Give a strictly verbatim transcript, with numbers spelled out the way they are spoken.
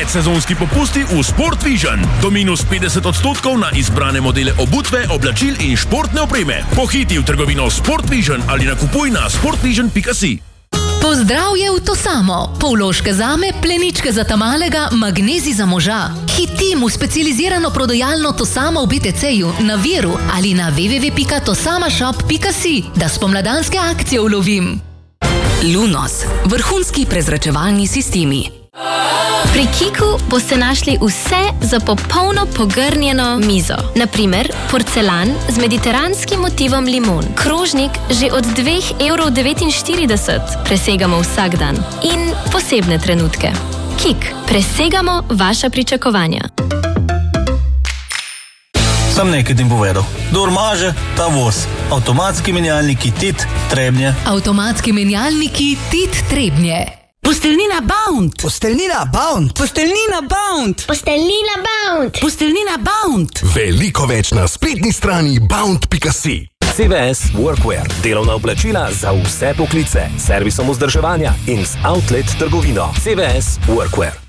Predsezonski popusti v Sport Vision. Do minus petdeset odstotkov na izbrane modele obutve, oblačil in športne opreme. Pohiti v trgovino Sport Vision ali nakupuj na sportvision pika si. Pozdravje v to samo. Povložke zame, pleničke za tamalega, magnezi za moža. Hitim v specializirano prodajalno Tosama v bé té céju, na Viru ali na w w w pika tosamashop pika si, da spomladanske akcije ulovim. Lunos. Vrhunski prezračevalni sistemi. Pri Kiku boste našli vse za popolno pogrnjeno mizo. Naprimer, porcelan z mediteranskim motivom limon. Krožnik že od dve evri devetinštirideset. Presegamo vsak dan. In posebne trenutke. Kik. Presegamo vaša pričakovanja. Sam nekaj tim povedal. Kdor maže, ta voz. Avtomatski menjalniki Tit Trebnje. Avtomatski menjalniki Tit Trebnje. Posteljnina Bound. Posteljnina Bound. Posteljnina Bound. Posteljnina Bound. Posteljnina Bound. Veliko več na spletni strani bound pika si. C V S Workwear. Delovna oblačila za vse poklice. Servisom vzdrževanja in z outlet trgovino. C V S Workwear.